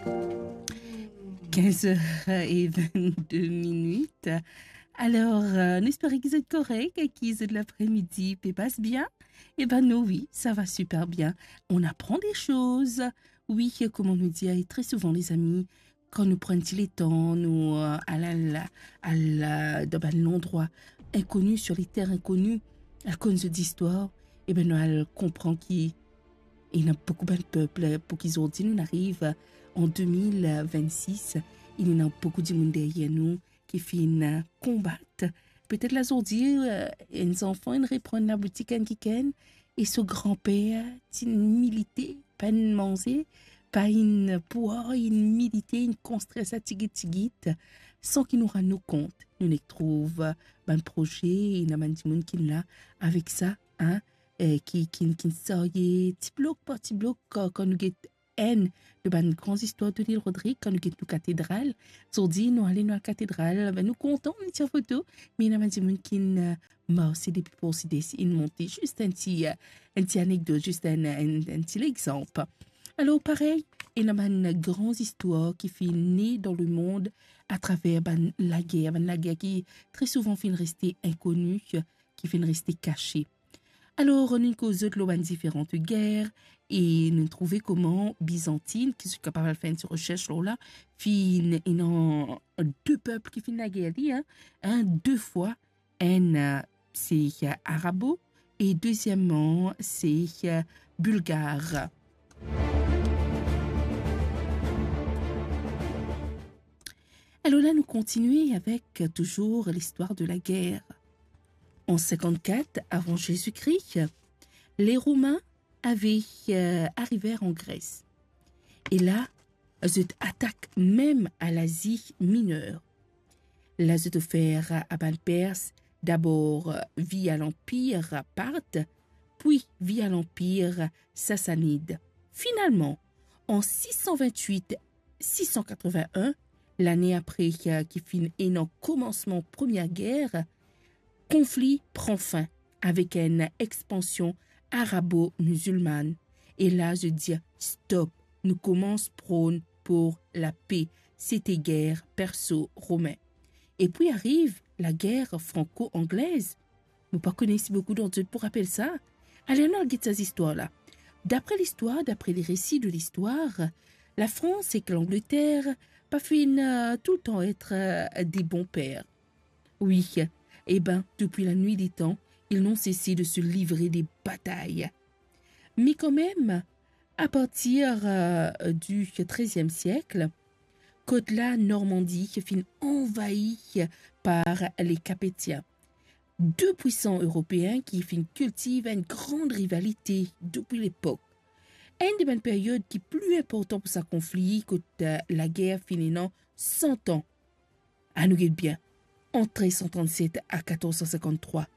15h22. Alors, nous espérons que vous êtes correct et qu'ils de l'après-midi et passe bien. Eh ben nous, oui, ça va super bien. On apprend des choses. Oui, comme on nous dit très souvent, les amis, quand nous prenons les temps, nous dans l'endroit inconnu, sur les terres inconnues, à cause d'histoire, eh ben nous comprenons qu'il y a beaucoup de peuple pour qu'ils ont dit, nous arrive en 2026, il y a beaucoup de monde derrière nous qui finissent combattre. Peut-être la journée, les enfants, ils reprennent la boutique en week-end et ce grand-père, une milité, pas une manger, pas une poire, une milité, une construire sa tigit sans qu'ils nous rendent compte. Nous les trouvons un projet, il y a des gens qui là avec ça, hein, qui sort petit bloc par petit bloc quand nous avons de grandes histoires de l'île Rodrigue, quand nous avons la cathédrale. Nous dit, nous allons à la cathédrale, nous comptons, nous tirons photo, mais il y a des gens qui c'est depuis pour une montée, juste un petit anecdote, juste un petit exemple. Alors, pareil, il y a une grande histoire qui fait née dans le monde à travers la guerre qui très souvent fait rester inconnue, qui fait rester cachée. Alors, nous causons de différentes guerres et nous trouvons comment Byzantine, qui est capable de faire une recherche là, fin deux peuples qui finissent la guerre, deux fois, un c'est arabo et deuxièmement c'est bulgare. Alors là, nous continuons avec toujours l'histoire de la guerre. En 54 avant Jésus-Christ, les Romains avaient arrivé en Grèce. Et là, ils attaquent même à l'Asie mineure. Là, ils faire à la Perse, d'abord via l'Empire parthe, puis via l'Empire sassanide. Finalement, en 628-681, l'année après qui finit en commencement Première Guerre, conflit prend fin avec une expansion arabo-musulmane. Et là, je dis, stop, nous commençons prône pour la paix. C'était guerre perso-romaine. Et puis arrive la guerre franco-anglaise. Nous ne connaissons pas beaucoup d'autres pour rappeler ça. Allez, on regarde ces histoires-là. D'après l'histoire, d'après les récits de l'histoire, la France et l'Angleterre pas fin tout le temps être des bons pères. Oui, eh ben, depuis la nuit des temps, ils n'ont cessé de se livrer des batailles. Mais quand même, à partir du XIIIe siècle, côte-là, Normandie fin envahie par les Capétiens. Deux puissants européens qui fin cultivent une grande rivalité depuis l'époque. Une des bonnes périodes qui est plus importante pour ce conflit que la guerre finissant 100 ans. À nous bien, entre 137 à 1453.